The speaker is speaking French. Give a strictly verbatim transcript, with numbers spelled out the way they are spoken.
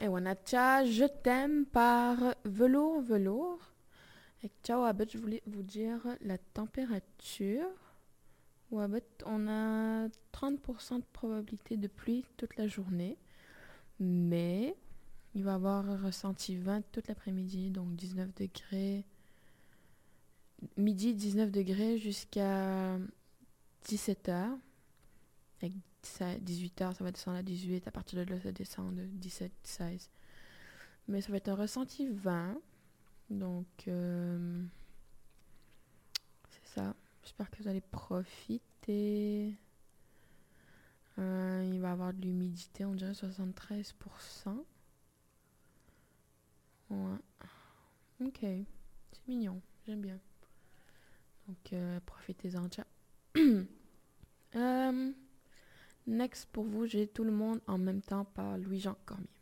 Et Wanacha, je t'aime par Velours Velours. Et ciao, Abed, je voulais vous dire la température. Ouais, Abed, on a trente pour cent de probabilité de pluie toute la journée. Mais il va y avoir un ressenti vingt toute l'après-midi, donc dix-neuf degrés. Midi, dix-neuf degrés jusqu'à dix-sept heures. Avec dix-huit heures, ça va descendre à dix-huit. À partir de là, ça descend de dix-sept, seize. Mais ça va être un ressenti vingt. Donc, euh, c'est ça. J'espère que vous allez profiter. Euh, il va y avoir de l'humidité, on dirait soixante-treize pour cent. Ouais. Ok. C'est mignon. J'aime bien. Donc, euh, profitez-en. Ciao. euh, next, pour vous, j'ai Tout le monde en même temps par Louis-Jean Cormier.